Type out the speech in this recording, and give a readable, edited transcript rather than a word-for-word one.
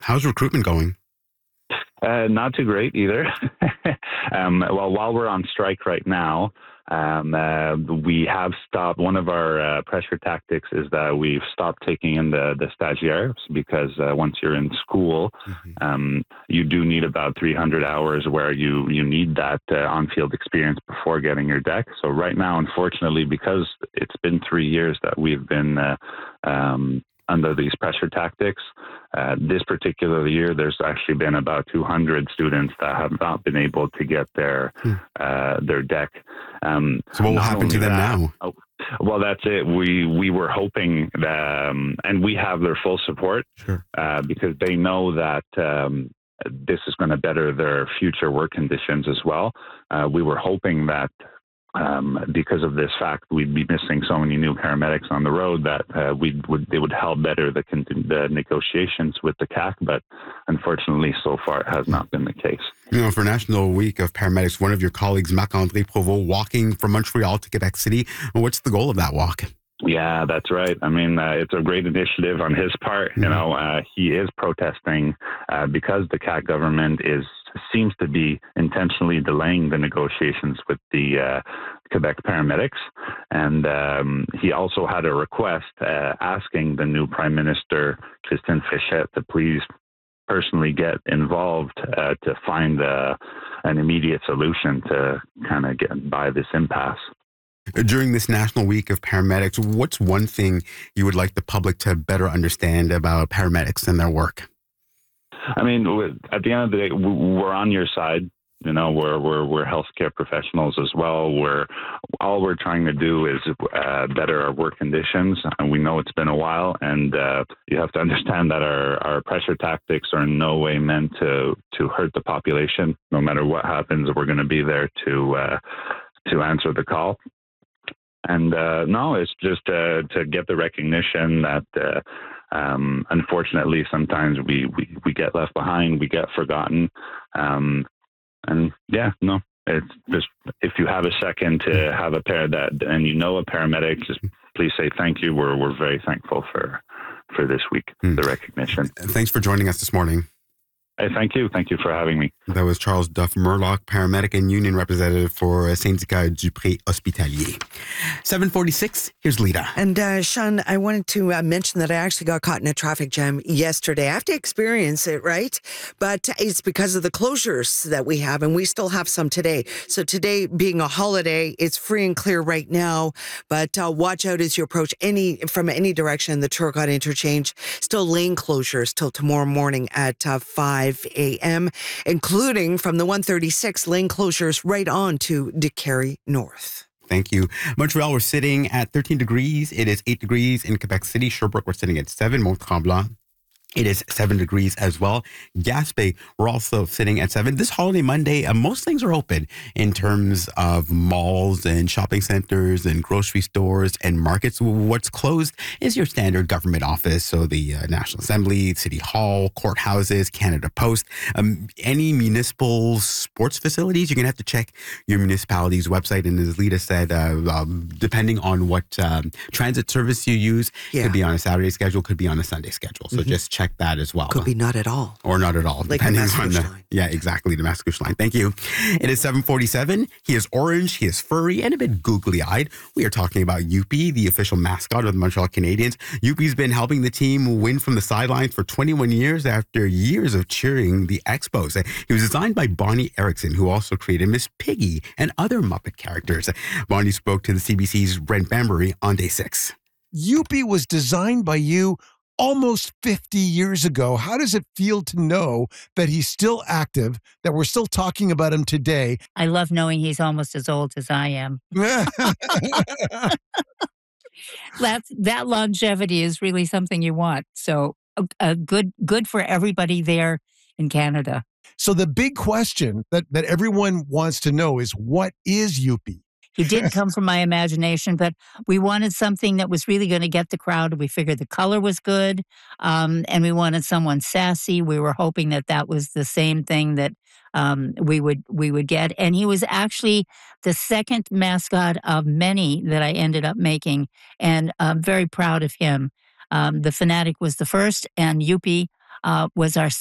How's recruitment going? Not too great either. Well, while we're on strike right now, we have stopped. One of our pressure tactics is that we've stopped taking in the stagiaires because once you're in school, you do need about 300 hours where you need that on-field experience before getting your deck. So right now, unfortunately, because it's been 3 years that we've been under these pressure tactics. This particular year, there's actually been about 200 students that have not been able to get their deck. So what will happen to them now? Well, that's it. We were hoping that, and we have their full support because they know that this is going to better their future work conditions as well. We were hoping that because of this fact, we'd be missing so many new paramedics on the road that they would help better the negotiations with the CAC, but unfortunately, so far, it has not been the case. For National Week of Paramedics, one of your colleagues, Marc-André Provost, walking from Montreal to Quebec City. What's the goal of that walk? Yeah, that's right. I mean, it's a great initiative on his part. He is protesting because the CAC government seems to be intentionally delaying the negotiations with the Quebec paramedics. And he also had a request asking the new Prime Minister, Christine Fréchette, to please personally get involved to find an immediate solution to kind of get by this impasse. During this National Week of Paramedics, what's one thing you would like the public to better understand about paramedics and their work? I mean, at the end of the day, we're on your side. We're healthcare professionals as well. All we're trying to do is better our work conditions, and we know it's been a while. And you have to understand that our pressure tactics are in no way meant to hurt the population. No matter what happens, we're going to be there to answer the call. And no, it's just to get the recognition that unfortunately sometimes we get left behind, we get forgotten. And yeah, no, it's just if you have a second to have a and a paramedic, just please say thank you. We're very thankful for this week, the recognition. Thanks for joining us this morning. Thank you. Thank you for having me. That was Charles Duff Murlock, paramedic and union representative for Syndicat Dupré Hospitalier. 7:46, here's Lita. And Sean, I wanted to mention that I actually got caught in a traffic jam yesterday. I have to experience it, right? But it's because of the closures that we have, and we still have some today. So today being a holiday, it's free and clear right now, but watch out as you approach from any direction, the Turcotte interchange. Still lane closures till tomorrow morning at 5 a.m., including from the 136 lane closures right on to DeCarry North. Thank you. Montreal, we're sitting at 13 degrees. It is 8 degrees in Quebec City. Sherbrooke, we're sitting at 7. Mont-Tremblant, it is 7 degrees as well. Gaspé, we're also sitting at 7. This holiday Monday, most things are open in terms of malls and shopping centers and grocery stores and markets. What's closed is your standard government office, so the National Assembly, City Hall, courthouses, Canada Post. Any municipal sports facilities, you're going to have to check your municipality's website. And as Lita said, depending on what transit service you use, could be on a Saturday schedule, could be on a Sunday schedule. So just check that as well. Could be not at all. Or not at all. Like depending on the line. Yeah, exactly. The Mascouche line. Thank you. It is 7:47. He is orange, he is furry, and a bit googly-eyed. We are talking about Youppi, the official mascot of the Montreal Canadiens. Youppi's been helping the team win from the sidelines for 21 years after years of cheering the Expos. He was designed by Bonnie Erickson, who also created Miss Piggy and other Muppet characters. Bonnie spoke to the CBC's Brent Bambury on day 6. Youppi was designed by you almost 50 years ago. How does it feel to know that he's still active, that we're still talking about him today? I love knowing he's almost as old as I am. That longevity is really something you want. So good for everybody there in Canada. So the big question that everyone wants to know is, what is Youppi? He did come from my imagination, but we wanted something that was really going to get the crowd. We figured the color was good, and we wanted someone sassy. We were hoping that was the same thing that we would get. And he was actually the second mascot of many that I ended up making, and I'm very proud of him. The Fanatic was the first, and Youppi was our